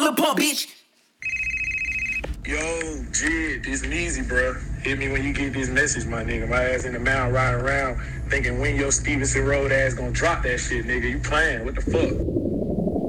a pump, bitch. Yo, Jid, this is easy, bro. Hit me when you get this message, my nigga. My ass in the mountain riding around thinking when your Stevenson Road ass gonna drop that shit, nigga. You playing? What the fuck?